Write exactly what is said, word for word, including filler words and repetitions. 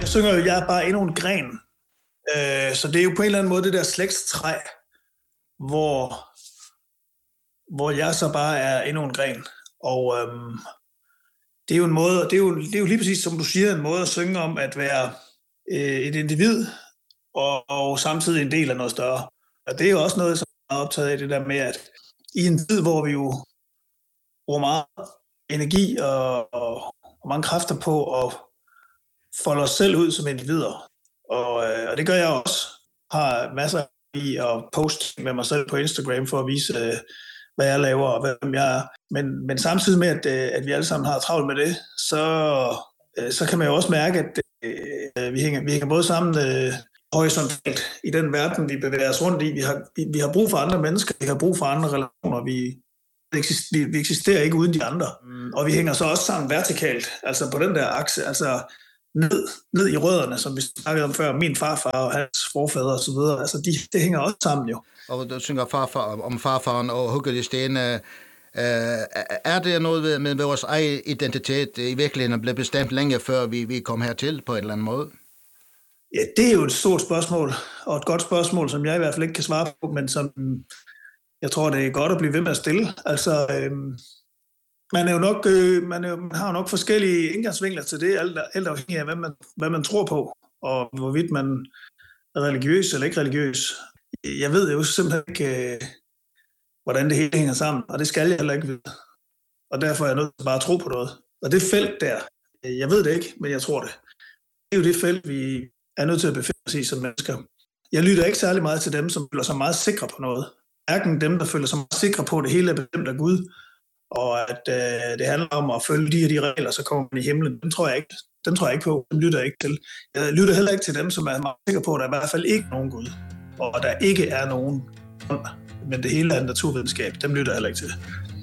synger jo, jeg er bare endnu en gren. Øh, så det er jo på en eller anden måde det der slægtstræ, hvor, hvor jeg så bare er endnu en gren. Og øhm, det er jo en måde, det er jo, det er jo lige præcis som du siger, en måde at synge om at være øh, et individ, og, og samtidig en del af noget større. Og det er jo også noget, som jeg er optaget af, det der med, at i en tid, hvor vi jo bruger meget energi og, og, og mange kræfter på at folde os selv ud som individer. Og, øh, og det gør jeg også. Har masser i at poste med mig selv på Instagram for at vise, øh, hvad jeg laver og hvem jeg er. Men, men samtidig med, at, øh, at vi alle sammen har travlt med det, så, øh, så kan man jo også mærke, at øh, vi, hænger, vi hænger både sammen øh, horisontalt i den verden, vi bevæger os rundt i. Vi har, vi, vi har brug for andre mennesker, vi har brug for andre relationer. Vi, vi, vi eksisterer ikke uden de andre. Mm. Og vi hænger så også sammen vertikalt, altså på den der akse, altså ned, ned i rødderne, som vi snakkede om før, min farfar og hans forfædre og så videre. Altså de, det hænger også sammen jo. Og du synger farfar, om farfaren og hugget i sten. Uh, er det noget med vores egen identitet i virkeligheden blev bestemt længe før vi, vi kom hertil på en eller anden måde? Ja, det er jo et stort spørgsmål, og et godt spørgsmål, som jeg i hvert fald ikke kan svare på, men som jeg tror, det er godt at blive ved med at stille. Altså, øhm, man, er jo nok, øh, man, er jo, man har jo nok forskellige indgangsvinkler til det, alt, alt afhængig af, hvad man, hvad man tror på, og hvorvidt man er religiøs eller ikke religiøs. Jeg ved jo simpelthen ikke, øh, hvordan det hele hænger sammen, og det skal jeg heller ikke vide. Og derfor er jeg nødt til bare at tro på noget. Og det felt der, jeg ved det ikke, men jeg tror det. Det er jo det felt, vi er nødt til at befinde os i som mennesker. Jeg lytter ikke særlig meget til dem, som føler sig meget sikre på noget. Hverken dem, der føler sig meget sikre på, at det hele er bestemt af Gud, og at øh, det handler om at følge de her de regler, så kommer man i himlen. Dem tror jeg ikke, dem tror jeg ikke på. Dem lytter jeg ikke til. Jeg lytter heller ikke til dem, som er meget sikre på, at der i hvert fald ikke er nogen Gud, og der ikke er nogen, men det hele er naturvidenskab. Dem lytter jeg heller ikke til.